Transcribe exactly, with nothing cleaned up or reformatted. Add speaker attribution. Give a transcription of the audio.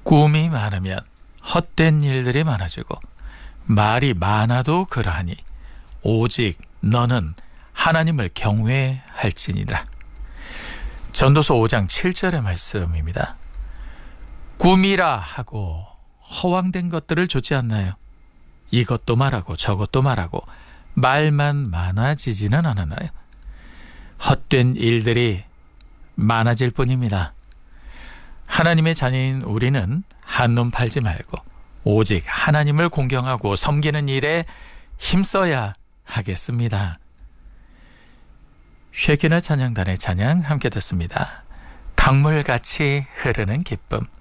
Speaker 1: 꿈이 많으면 헛된 일들이 많아지고 말이 많아도 그러하니 오직 너는 하나님을 경외할지니라. 전도서 오 장 칠 절의 말씀입니다. 꿈이라 하고 허황된 것들을 주지 않나요? 이것도 말하고 저것도 말하고 말만 많아지지는 않았나요? 헛된 일들이 많아질 뿐입니다. 하나님의 자녀인 우리는 한눈 팔지 말고 오직 하나님을 공경하고 섬기는 일에 힘써야 하겠습니다. 쉐키나 찬양단의 찬양 함께 듣습니다. 강물같이 흐르는 기쁨.